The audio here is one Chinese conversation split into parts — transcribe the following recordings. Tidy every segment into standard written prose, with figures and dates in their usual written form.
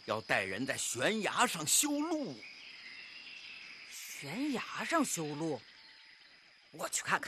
要带人在悬崖上修路。 悬崖上修路？我去看看。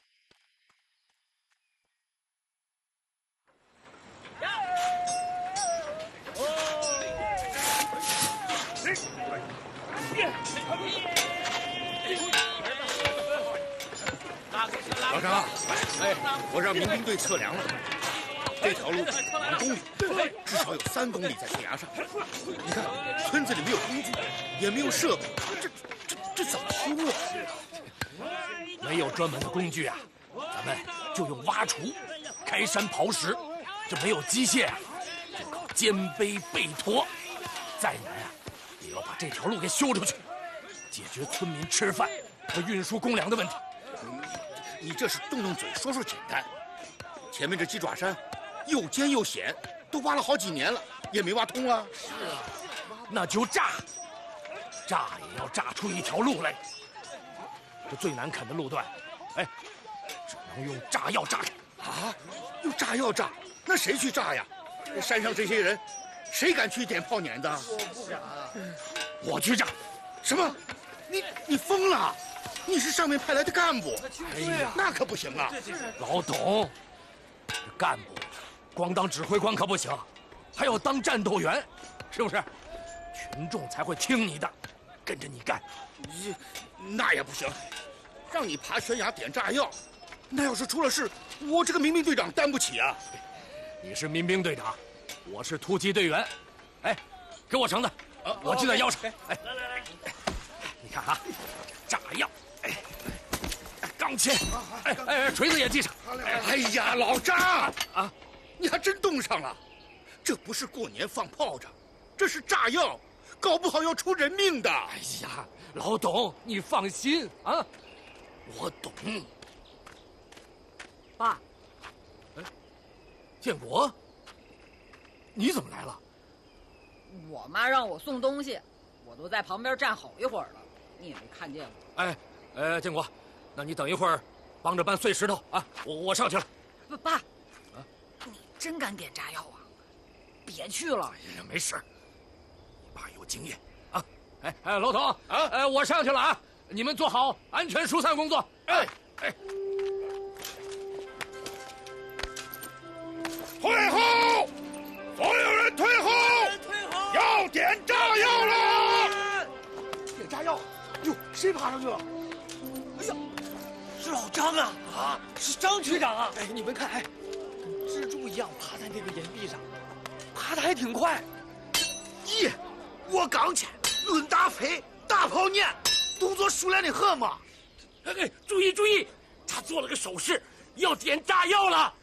老张，我让民兵队测量了，这条路往东至少有3公里在悬崖上。你看，村子里没有工具，也没有设备，这怎么修啊？ 没有专门的工具啊，咱们就用挖锄、开山刨石。这没有机械啊，就靠肩背背驮。再难啊，也要把这条路给修出去，解决村民吃饭和运输公粮的问题。 你这是动动嘴说说简单，前面这鸡爪山又尖又险，都挖了好几年了，也没挖通啊。 是啊，那就炸也要炸出一条路来。这最难啃的路段，只能用炸药炸开。 啊，用炸药炸？那谁去炸呀？山上这些人，谁敢去点炮碾子？ 我不敢，我去炸。 什么？你疯了？你是上面派来的干部， 哎呀， 那可不行啊！ 老董，这干部光当指挥官可不行，还要当战斗员，是不是？群众才会听你的，跟着你干。 那也不行，让你爬悬崖点炸药，那要是出了事，我这个民兵队长担不起啊！ 你是民兵队长，我是突击队员。给我绳子，我系在腰上。来，你看啊，炸药。钢钎，锤子也系上。 哎呀，老张啊，你还真动上了！这不是过年放炮仗，这是炸药，搞不好要出人命的。 哎呀，老董，你放心啊，我懂。 爸， 建国，你怎么来了？ 我妈让我送东西，我都在旁边站好一会儿了，你也没看见我。 建国。那你等一会儿，帮着搬碎石头啊！我上去了。 爸，你真敢点炸药啊？别去了。 哎呀，没事，你爸有经验啊！老董啊，我上去了啊！你们做好安全疏散工作。 退后！所有人退后！要点炸药了！ 点炸药！哟，谁爬上去了？哎呀！是老张啊！啊，是张局长啊！你们看，蜘蛛一样爬在那个岩壁上，爬得还挺快。我刚去，论打飞，大炮念，动作熟练的很嘛。 注意！他做了个手势，要点炸药了。